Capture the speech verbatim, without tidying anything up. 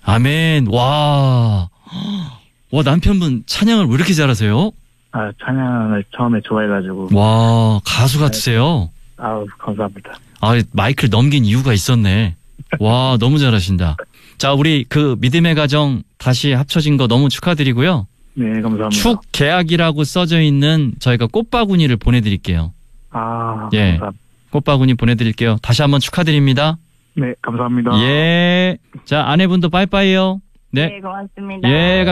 아멘. 와. 와, 남편분 찬양을 왜 이렇게 잘하세요? 아, 찬양을 처음에 좋아해가지고. 와, 가수 같으세요? 아우, 감사합니다. 아, 마이크를 넘긴 이유가 있었네. 와, 너무 잘하신다. 자, 우리 그 믿음의 가정 다시 합쳐진 거 너무 축하드리고요. 네, 감사합니다. 축 계약이라고 써져 있는 저희가 꽃바구니를 보내드릴게요. 아, 예. 감사합니다. 꽃바구니 보내드릴게요. 다시 한번 축하드립니다. 네, 감사합니다. 예. 자, 아내분도 빠이빠이요. 네. 네, 고맙습니다. 예.